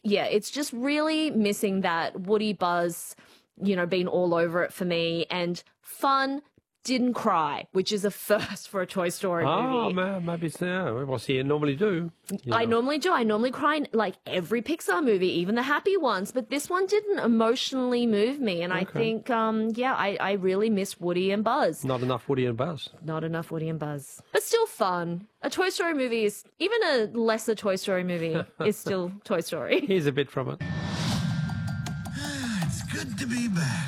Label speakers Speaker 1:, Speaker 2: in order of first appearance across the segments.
Speaker 1: yeah, it's just really missing that Woody buzz, you know, being all over it for me. And fun, didn't cry, which is a first for a Toy Story movie.
Speaker 2: Oh, maybe so. Well, see, you normally do.
Speaker 1: I normally do. I normally cry in, like, every Pixar movie, even the happy ones. But this one didn't emotionally move me. And I think, I really miss Woody and Buzz.
Speaker 2: Not enough Woody and Buzz.
Speaker 1: Not enough Woody and Buzz. But still fun. A Toy Story movie is, even a lesser Toy Story movie is still Toy Story.
Speaker 2: Here's a bit from it.
Speaker 3: It's good to be back.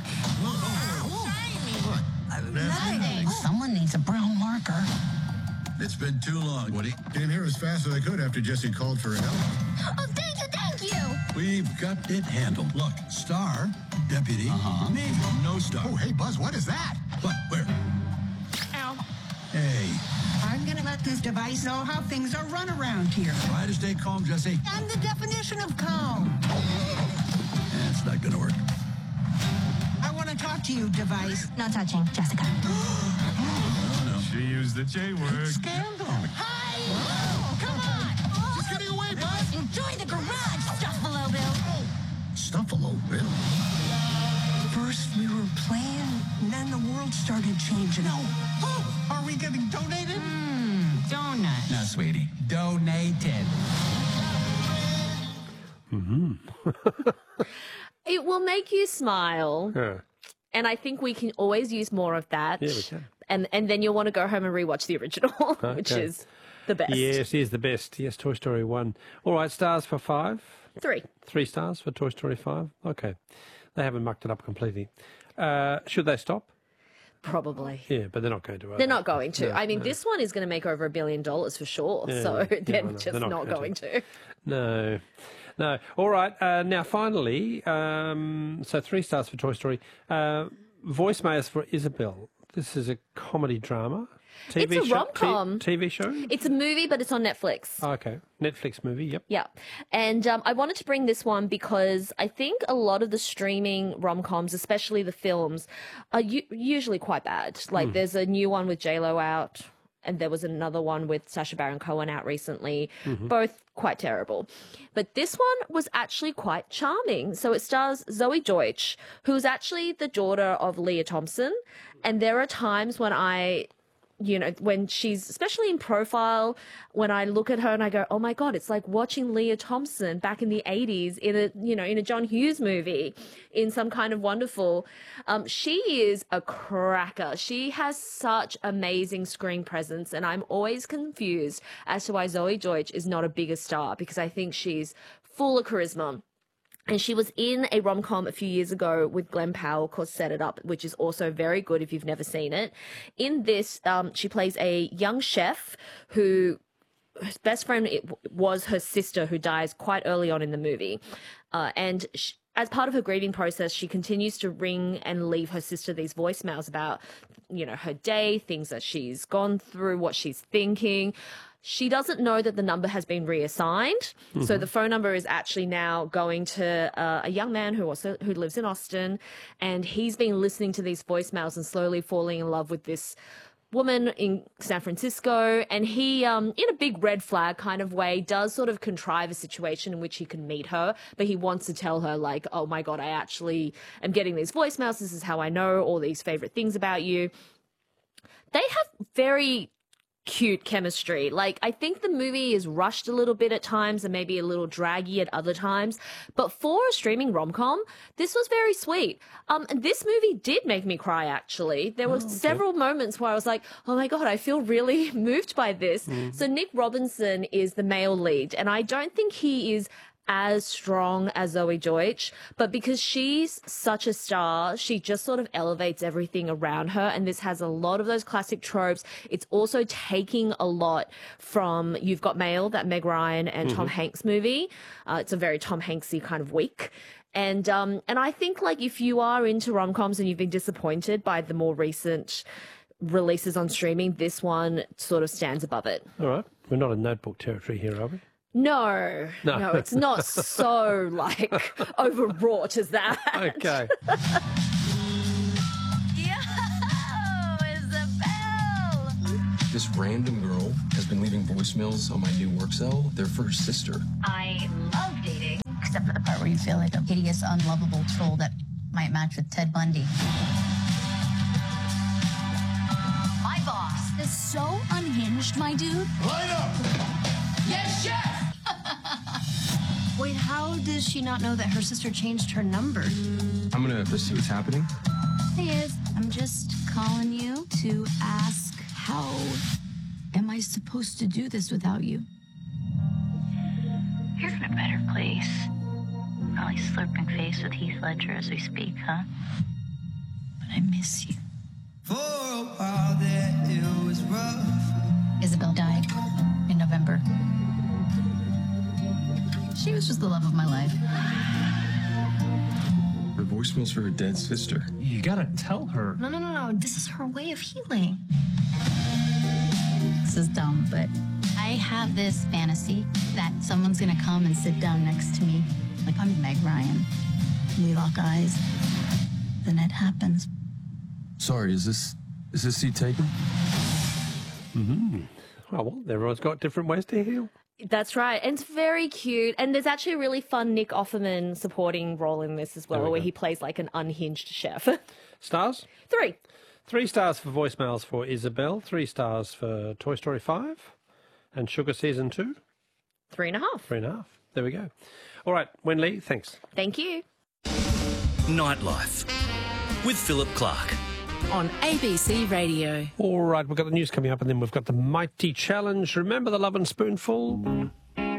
Speaker 4: Someone needs a brown marker.
Speaker 3: It's been too long, Woody. Came here as fast as I could after Jesse called for help.
Speaker 4: Oh, thank you.
Speaker 3: We've got it handled. Look, Star, Deputy, me, no Star.
Speaker 5: Oh, hey, Buzz, what is that?
Speaker 3: What? Where?
Speaker 4: Ow.
Speaker 3: Hey,
Speaker 6: I'm gonna let this device know how things are run around here.
Speaker 3: try to stay calm, Jesse.
Speaker 6: And the definition of calm.
Speaker 3: It's not gonna work.
Speaker 6: I want to talk to you, device.
Speaker 4: No touching, Jessica.
Speaker 5: She used the J word.
Speaker 3: Scandal.
Speaker 4: Hi! Oh, come on!
Speaker 5: She's getting away, Buzz.
Speaker 4: Enjoy the garage, Stuffalo Bill.
Speaker 3: Stuffalo, Bill.
Speaker 6: First we were playing, and then the world started changing.
Speaker 5: Oh, are we getting donated?
Speaker 6: Donut.
Speaker 7: No, sweetie. Donated.
Speaker 1: It will make you smile.
Speaker 2: Yeah.
Speaker 1: And I think we can always use more of that.
Speaker 2: Yeah, we can.
Speaker 1: And then you'll want to go home and rewatch the original, which
Speaker 2: Okay.
Speaker 1: is the best.
Speaker 2: Yes, here's the best. Yes, Toy Story 1. All right, stars for 5.
Speaker 1: 3.
Speaker 2: 3 stars for Toy Story 5. Okay. They haven't mucked it up completely. Should they stop?
Speaker 1: Probably.
Speaker 2: Yeah, but they're not going to.
Speaker 1: They're not going to.
Speaker 2: No,
Speaker 1: I mean,
Speaker 2: no.
Speaker 1: this one is going to make over $1 billion for sure.
Speaker 2: Yeah,
Speaker 1: So
Speaker 2: yeah,
Speaker 1: they're
Speaker 2: I know.
Speaker 1: just
Speaker 2: They're
Speaker 1: not going to.
Speaker 2: No. No. All right. Now, finally, so 3 stars for Toy Story. Voicemails for Isabel. This is a comedy drama. TV
Speaker 1: It's a
Speaker 2: show,
Speaker 1: rom-com.
Speaker 2: TV show?
Speaker 1: It's a movie, but it's on Netflix.
Speaker 2: Oh, okay. Netflix movie, yep.
Speaker 1: Yeah. And I wanted to bring this one because I think a lot of the streaming rom-coms, especially the films, are usually quite bad. Like there's a new one with J-Lo out, and there was another one with Sacha Baron Cohen out recently. Both quite terrible. But this one was actually quite charming. So it stars Zoe Deutsch, who's actually the daughter of Leah Thompson. And there are times when when she's, especially in Profile, when I look at her and I go, oh my God, it's like watching Leah Thompson back in the 80s in a John Hughes movie, in Some Kind of Wonderful. She is a cracker. She has such amazing screen presence, and I'm always confused as to why Zoe Deutsch is not a bigger star, because I think she's full of charisma. And she was in a rom-com a few years ago with Glenn Powell called Set It Up, which is also very good if you've never seen it. In this, she plays a young chef whose best friend was her sister, who dies quite early on in the movie. And as part of her grieving process, she continues to ring and leave her sister these voicemails about, her day, things that she's gone through, what she's thinking. She doesn't know that the number has been reassigned. So the phone number is actually now going to a young man who lives in Austin, and he's been listening to these voicemails and slowly falling in love with this woman in San Francisco. And he, in a big red flag kind of way, does sort of contrive a situation in which he can meet her, but he wants to tell her, like, oh my God, I actually am getting these voicemails. This is how I know all these favorite things about you. They have very cute chemistry. Like, I think the movie is rushed a little bit at times and maybe a little draggy at other times, but for a streaming rom-com, this was very sweet. This movie did make me cry, actually. There were several moments where I was like, oh my God, I feel really moved by this. So Nick Robinson is the male lead, and I don't think he is as strong as Zoe Deutsch, but because she's such a star, she just sort of elevates everything around her, and this has a lot of those classic tropes. It's also taking a lot from You've Got Mail, that Meg Ryan and Tom Hanks movie. It's a very Tom Hanksy kind of week. And I think, like, if you are into rom-coms and you've been disappointed by the more recent releases on streaming, this one sort of stands above it.
Speaker 2: All right. We're not in Notebook territory here, are we?
Speaker 1: No, it's not so, like, overwrought as that.
Speaker 2: Okay.
Speaker 4: Yo, Isabel!
Speaker 7: This random girl has been leaving voicemails on my new work cell. They're for her sister.
Speaker 4: I love dating, except for
Speaker 8: before you feel like a hideous, unlovable troll that might match with Ted Bundy.
Speaker 4: My boss is so unhinged, my dude.
Speaker 3: Line up!
Speaker 4: Yes, chef!
Speaker 8: Wait, how does she not know that her sister changed her number?
Speaker 7: I'm gonna see what's happening.
Speaker 8: Hey, Iz, I'm just calling you to ask, how am I supposed to do this without you?
Speaker 9: You're in a better place. Probably slurping face with Heath Ledger as we speak, huh?
Speaker 8: But I miss you.
Speaker 6: For a while there, it was rough.
Speaker 8: Isabel died in November. She was just the love of my life.
Speaker 7: Her voicemail's for her dead sister.
Speaker 5: You gotta tell her.
Speaker 8: No. This is her way of healing. This is dumb, but I have this fantasy that someone's gonna come and sit down next to me. Like I'm Meg Ryan. We lock eyes. Then it happens.
Speaker 7: Sorry, is this seat taken?
Speaker 2: Oh, well, everyone's got different ways to heal.
Speaker 1: That's right. And it's very cute. And there's actually a really fun Nick Offerman supporting role in this as well, where he plays like an unhinged chef.
Speaker 2: Stars?
Speaker 1: 3.
Speaker 2: 3 stars for voicemails for Isabel, 3 stars for Toy Story 5, and Sugar Season 2?
Speaker 1: 3.5.
Speaker 2: 3.5. There we go. All right, Wenli, thanks.
Speaker 1: Thank you.
Speaker 10: Nightlife with Philip Clark.
Speaker 11: On ABC Radio.
Speaker 2: All right, we've got the news coming up, and then we've got the Mighty Challenge. Remember the Love and Spoonful?